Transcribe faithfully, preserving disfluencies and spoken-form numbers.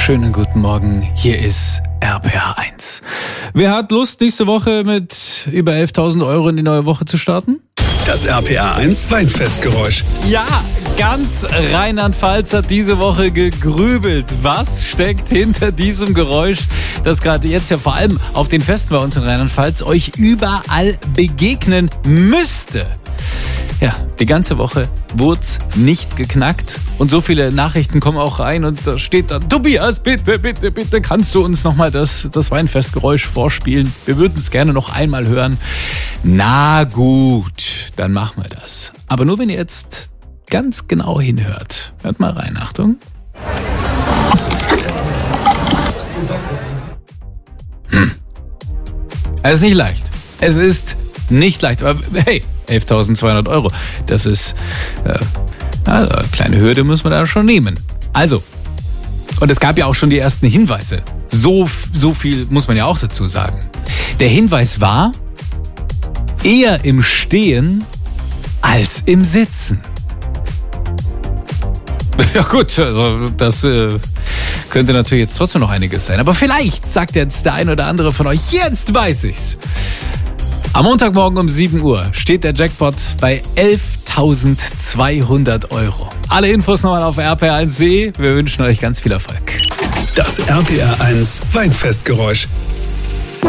Schönen guten Morgen, hier ist R P R eins. Wer hat Lust, nächste Woche mit über elftausend Euro in die neue Woche zu starten? Das R P R eins Weinfestgeräusch. Ja, ganz Rheinland-Pfalz hat diese Woche gegrübelt. Was steckt hinter diesem Geräusch, das gerade jetzt ja vor allem auf den Festen bei uns in Rheinland-Pfalz euch überall begegnen müsste? Ja, die ganze Woche wurde es nicht geknackt und so viele Nachrichten kommen auch rein und da steht dann: Tobias, bitte, bitte, bitte, kannst du uns nochmal das, das Weinfestgeräusch vorspielen? Wir würden es gerne noch einmal hören. Na gut, dann machen wir das. Aber nur wenn ihr jetzt ganz genau hinhört. Hört mal rein, Achtung. Hm. Es ist nicht leicht. Es ist nicht leicht, aber hey, elftausendzweihundert Euro, das ist äh, also eine kleine Hürde, muss man da schon nehmen. Also, und es gab ja auch schon die ersten Hinweise. So, so viel muss man ja auch dazu sagen. Der Hinweis war, eher im Stehen als im Sitzen. Ja gut, also das äh, könnte natürlich jetzt trotzdem noch einiges sein. Aber vielleicht sagt jetzt der ein oder andere von euch: Jetzt weiß ich's. Am Montagmorgen um sieben Uhr steht der Jackpot bei elftausendzweihundert Euro. Alle Infos nochmal auf r p r eins punkt d e. Wir wünschen euch ganz viel Erfolg. Das R P R eins Weinfestgeräusch.